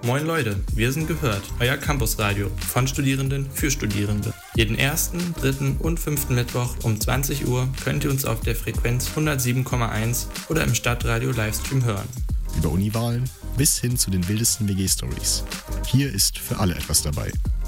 Moin Leute, wir sind Gehört, euer Campusradio von Studierenden für Studierende. Jeden 1., 3. und 5. Mittwoch um 20 Uhr könnt ihr uns auf der Frequenz 107,1 oder im Stadtradio Livestream hören. Über Uniwahlen bis hin zu den wildesten WG-Stories. Hier ist für alle etwas dabei.